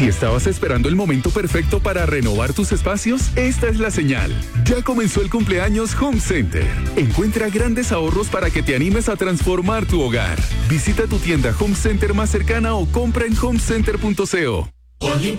Si estabas esperando el momento perfecto para renovar tus espacios, esta es la señal. Ya comenzó el cumpleaños Home Center. Encuentra grandes ahorros para que te animes a transformar tu hogar. Visita tu tienda Home Center más cercana o compra en homecenter.co.